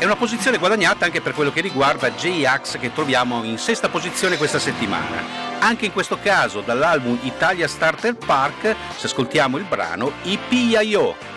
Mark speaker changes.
Speaker 1: È una posizione guadagnata anche per quello che riguarda J-Ax, che troviamo in sesta posizione questa settimana. Anche in questo caso dall'album Italia Starter Park, se ascoltiamo il brano IPIO.